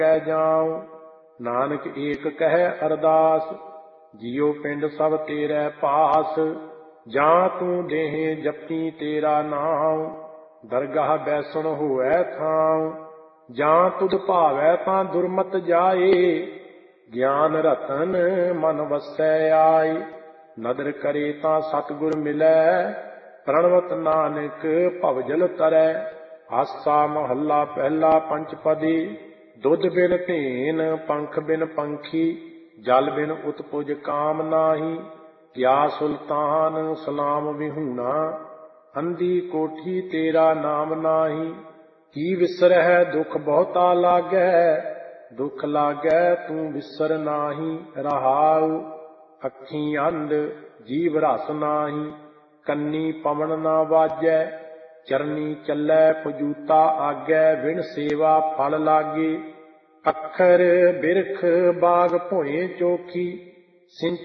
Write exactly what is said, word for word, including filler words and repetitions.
ਕੈ ਜਾਉ। ਨਾਨਕ ਏਕ ਕਹਿ ਅਰਦਾਸ, ਜਿਉ ਪਿੰਡ ਸਭ ਤੇਰੇ ਪਾਸ। ਜਾਂ ਤੂੰ ਦੇਹ ਜਪੀ ਤੇਰਾ ਨਾਉ, ਦਰਗਾਹ ਬੈਸਣ ਹੋਵੈ ਥਾਉ। ਜਾਂ ਤੁਧ ਭਾਵੈ ਤਾਂ ਦੁਰਮਤ ਜਾਏ, ਗਿਆਨ ਰਤਨ ਮਨ ਵਸੈ ਆਏ। ਨਦਰ ਕਰੇ ਤਾਂ ਸਤਿਗੁਰ ਮਿਲੈ, ਪ੍ਰਣਵਤ ਨਾਨਕ ਭਵਜਲ ਤਰੈ। ਆਸਾ ਮਹੱਲਾ ਪਹਿਲਾ ਪੰਚਪਦੀ। ਦੁੱਧ ਬਿਨ ਧੇਨ ਪੰਖ ਬਿਨ ਪੰਖੀ, ਜਲ ਬਿਨ ਉਤਪੁਜ ਕਾਮ ਨਾਹੀ। ਕਿਆ ਸੁਲਤਾਨ ਸਲਾਮ ਵਿਹੂਣਾ, ਅੰਧੀ ਕੋਠੀ ਤੇਰਾ ਨਾਮ ਨਾਹੀ। ਕੀ ਵਿਸਰਹਿ ਦੁਖ ਬਹੁਤਾ ਲਾਗੈ, ਦੁਖ ਲਾਗੈ ਤੂੰ ਵਿਸਰ ਨਾਹੀ। ਰਹਾਉ ਅੱਖੀਂ ਅੰਧ ਜੀਵ ਰਸ ਨਾਹੀ, ਕੰਨੀ ਪਵਨ ਨਾ ਵਾਜੈ। ਚਰਨੀ ਚੱਲੈ ਪਜੂਤਾ ਆਗੈ, ਬਿਨ ਸੇਵਾ ਫਲ ਲਾਗੇ। ਅੱਖਰ ਬਿਰਖ ਬਾਗ ਭੋਏ ਚੋਖੀ,